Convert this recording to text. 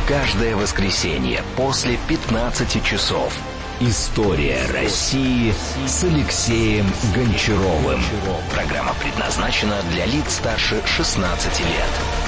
каждое воскресенье после 15 часов. История России с Алексеем Гончаровым. Программа предназначена для лиц старше 16 лет.